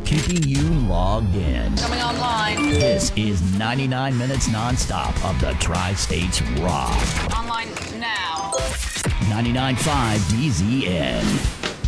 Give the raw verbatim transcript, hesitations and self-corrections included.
keeping you logged in. Coming online. This is ninety-nine minutes nonstop of the Tri-States Rock. Online now. ninety-nine point five D Z N.